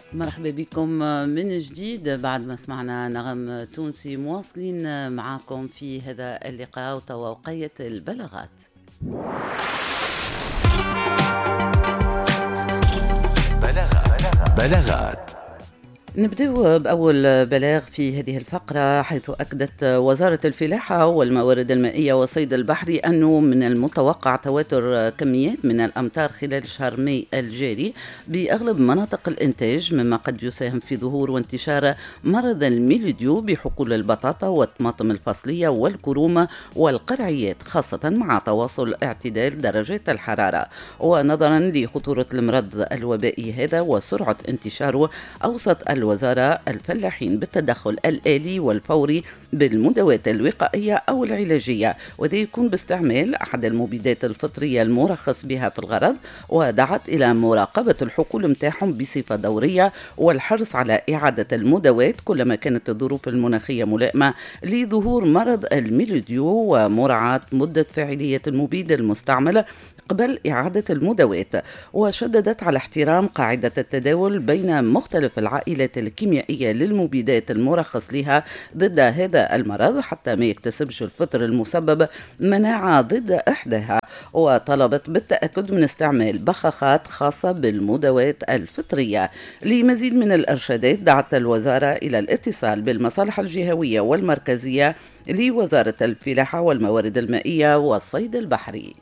مرحبا بكم من جديد بعد ما سمعنا نغم تونسي. مواصلين معاكم في هذا اللقاء وتوقية البلاغات. بلاغات. نبدأ بأول بلاغ في هذه الفقرة، حيث أكدت وزارة الفلاحة والموارد المائية والصيد البحري أنه من المتوقع تواتر كميات من الأمطار خلال شهر ماي الجاري بأغلب مناطق الإنتاج، مما قد يساهم في ظهور وانتشار مرض الميلوديو بحقول البطاطا والطماطم الفصلية والكروم والقرعيات، خاصة مع تواصل اعتدال درجات الحرارة. ونظرا لخطورة المرض الوبائي هذا وسرعة انتشاره، أوصت الوزارة الفلاحين بالتدخل الآلي والفوري بالمداواة الوقائية أو العلاجية، وذا يكون باستعمال أحد المبيدات الفطرية المرخص بها في الغرض، ودعت إلى مراقبة الحقول متاعهم بصفة دورية والحرص على إعادة المداواة كلما كانت الظروف المناخية ملائمة لظهور مرض الميلوديو، ومراعاة مدة فاعلية المبيد المستعمل قبل إعادة المداواة. وشددت على احترام قاعدة التداول بين مختلف العائلات الكيميائية للمبيدات المرخص لها ضد هذا المرض حتى ما يكتسبش الفطر المسبب مناعة ضد إحداها، وطلبت بالتأكد من استعمال بخاخات خاصة بالمداواة الفطرية. لمزيد من الإرشادات دعت الوزارة إلى الاتصال بالمصالح الجهوية والمركزية لوزارة الفلاحة والموارد المائية والصيد البحري.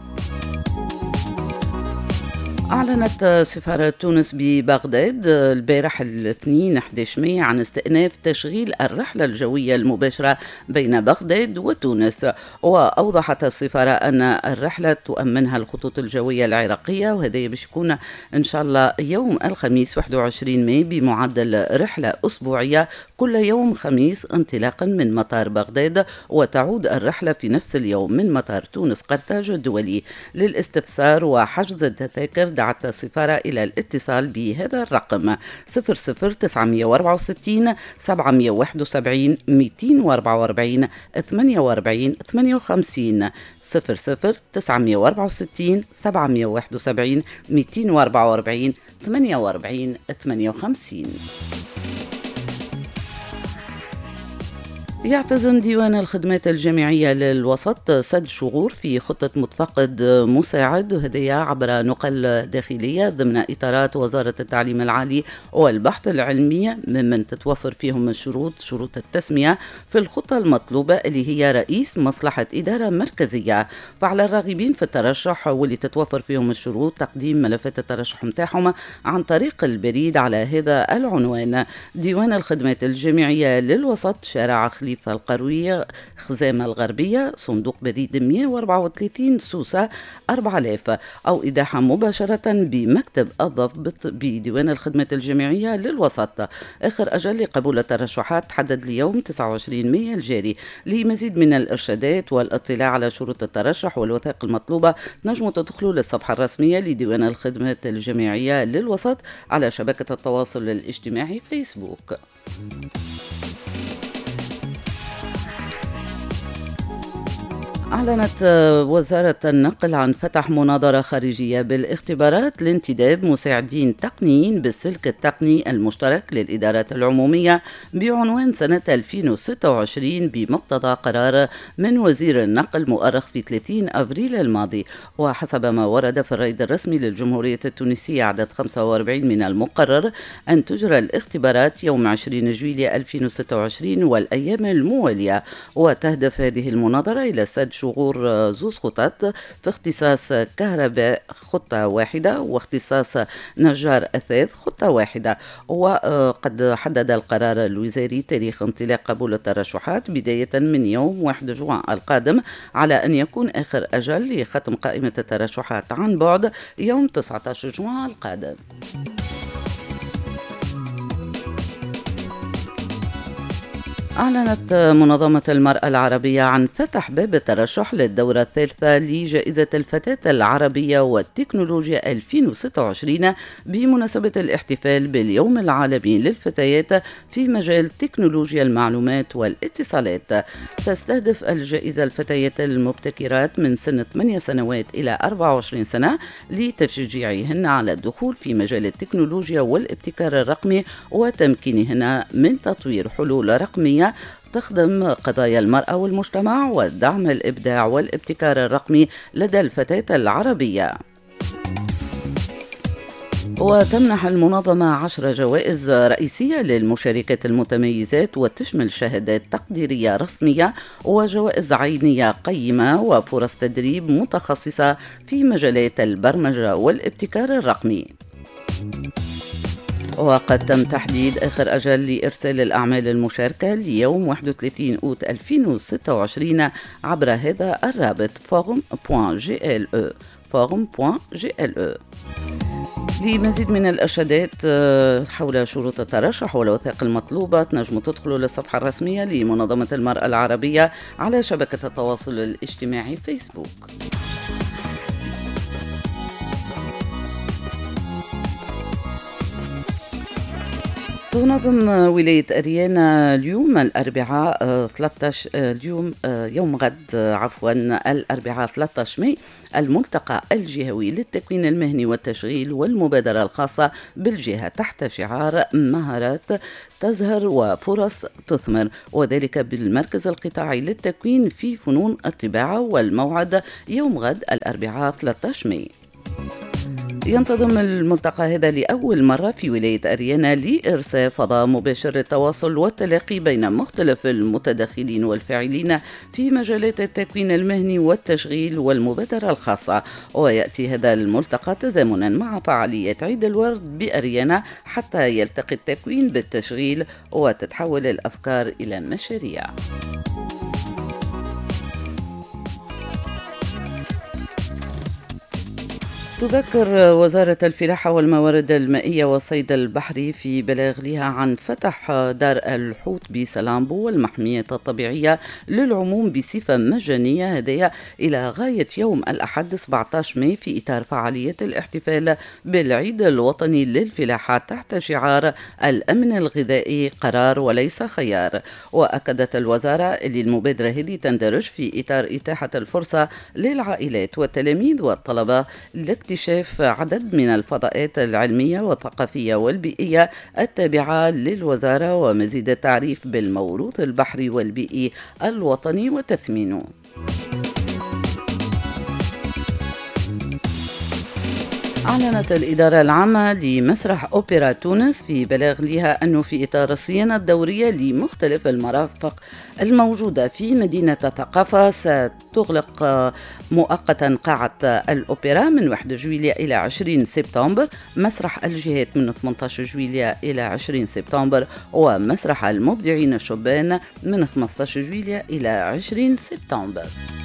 أعلنت سفارة تونس ببغداد البارح الاثنين 11 ماي عن استئناف تشغيل الرحلة الجوية المباشرة بين بغداد وتونس. وأوضحت السفارة أن الرحلة تؤمنها الخطوط الجوية العراقية، وهذا باش يكون إن شاء الله يوم الخميس 21 ماي بمعدل رحلة أسبوعية كل يوم خميس انطلاقا من مطار بغداد، وتعود الرحلة في نفس اليوم من مطار تونس قرطاج الدولي. للاستفسار وحجز التذاكر دعت السفارة إلى الاتصال بهذا الرقم 00964 771 244 48 58 00964 771 244 48 58. يعتزم ديوان الخدمات الجامعية للوسط سد شغور في خطة متفقد مساعد، وهذا عبر نقل داخلية ضمن إطارات وزارة التعليم العالي والبحث العلمي، ممن تتوفر فيهم شروط التسمية في الخطة المطلوبة اللي هي رئيس مصلحة إدارة مركزية. فعلى الراغبين في الترشح واللي تتوفر فيهم الشروط تقديم ملفات الترشح متاعهم عن طريق البريد على هذا العنوان: ديوان الخدمات الجامعية للوسط، شارع خليفة القروية، خزامة الغربية، صندوق بريد 134 سوسة 4000، أو إيداعها مباشرة بمكتب الضبط بديوان الخدمات الجامعية للوسط. آخر أجل لقبول الترشحات تحدد ليوم 29 ماي الجاري. لمزيد من الإرشادات والاطلاع على شروط الترشح والوثائق المطلوبة نجموا تدخلوا للصفحة الرسمية لديوان الخدمات الجامعية للوسط على شبكة التواصل الاجتماعي فيسبوك. أعلنت وزارة النقل عن فتح مناظرة خارجية بالاختبارات لانتداب مساعدين تقنيين بالسلك التقني المشترك للإدارات العمومية بعنوان سنة 2026 بمقتضى قرار من وزير النقل مؤرخ في 30 أبريل الماضي. وحسب ما ورد في الرائد الرسمي للجمهورية التونسية عدد 45 من المقرر أن تجرى الاختبارات يوم 20 جويلية 2026 والأيام الموالية. وتهدف هذه المناظرة إلى سد شغور زوز خطط في اختصاص كهرباء خطة واحدة واختصاص نجار أثاث خطة واحدة. وقد حدد القرار الوزاري تاريخ انطلاق قبول الترشحات بداية من يوم 1 جوان القادم، على أن يكون آخر أجل لختم قائمة الترشحات عن بعد يوم 19 جوان القادم. أعلنت منظمة المرأة العربية عن فتح باب الترشح للدورة الثالثة لجائزة الفتاة العربية والتكنولوجيا 2026 بمناسبة الاحتفال باليوم العالمي للفتيات في مجال تكنولوجيا المعلومات والاتصالات. تستهدف الجائزة الفتيات المبتكرات من سن 8 سنوات إلى 24 سنة لتشجيعهن على الدخول في مجال التكنولوجيا والابتكار الرقمي وتمكينهن من تطوير حلول رقمية تخدم قضايا المرأة والمجتمع ودعم الإبداع والابتكار الرقمي لدى الفتاة العربية. وتمنح المنظمة 10 جوائز رئيسية للمشاركات المتميزات وتشمل شهادات تقديرية رسمية وجوائز عينية قيمة وفرص تدريب متخصصة في مجالات البرمجة والابتكار الرقمي. وقد تم تحديد آخر أجل لإرسال الأعمال المشاركة ليوم 31 أوت 2026 عبر هذا الرابط forum.gle forum.gle. لمزيد من الإرشادات حول شروط الترشح والوثائق المطلوبة تنجموا تدخلوا للصفحة الرسمية لمنظمة المرأة العربية على شبكة التواصل الاجتماعي فيسبوك. تنظم ولاية أريانا اليوم الأربعاء 13 اليوم يوم غد الأربعاء 13 ماي الملتقى الجهوي للتكوين المهني والتشغيل والمبادرة الخاصة بالجهة تحت شعار مهارات تزهر وفرص تثمر، وذلك بالمركز القطاعي للتكوين في فنون الطباعة، والموعد يوم غد الأربعاء 13 ماي. ينتظم الملتقى هذا لأول مرة في ولاية أريانا لإرساء فضاء مباشر للتواصل والتلاقي بين مختلف المتدخلين والفاعلين في مجالات التكوين المهني والتشغيل والمبادرة الخاصة. ويأتي هذا الملتقى تزامنا مع فعالية عيد الورد بأريانا حتى يلتقي التكوين بالتشغيل وتتحول الأفكار إلى مشاريع. تذكر وزارة الفلاحة والموارد المائية والصيد البحري في بلاغ لها عن فتح دار الحوت بسلامبو والمحميات الطبيعية للعموم بصفة مجانية هدايا إلى غاية يوم الأحد 17 ماي في إطار فعالية الاحتفال بالعيد الوطني للفلاحة تحت شعار الأمن الغذائي قرار وليس خيار. وأكدت الوزارة أن المبادرة هذه تندرج في إطار إتاحة الفرصة للعائلات والتلاميذ والطلبة لاكتشاف عدد من الفضاءات العلمية والثقافية والبيئية التابعة للوزارة ومزيد التعريف بالموروث البحري والبيئي الوطني وتثمينه. أعلنت الإدارة العامة لمسرح أوبرا تونس في بلاغ لها أنه في إطار الصيانة الدورية لمختلف المرافق الموجودة في مدينة الثقافة ستغلق مؤقتا قاعة الأوبرا من 1 جويلية إلى 20 سبتمبر، مسرح الجهات من 18 جويلية إلى 20 سبتمبر، ومسرح المبدعين الشبان من 15 جويلية إلى 20 سبتمبر.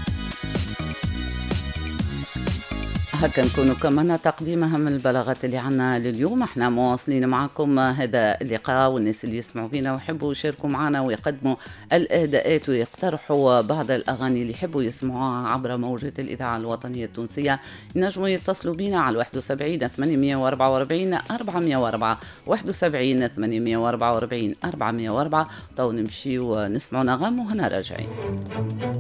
هكا نكونوا كمان تقديم أهم البلاغات اللي عنا لليوم. احنا مواصلين معكم هذا اللقاء، والناس اللي يسمعوا فينا ويحبوا يشاركوا معنا ويقدموا الإهداءات ويقترحوا بعض الأغاني اللي يحبوا يسمعوها عبر موجة الإذاعة الوطنية التونسية ينجموا يتصلوا بينا على 71 844 404 71 844 404. تو نمشي ونسمعوا نغم وهنا راجعين.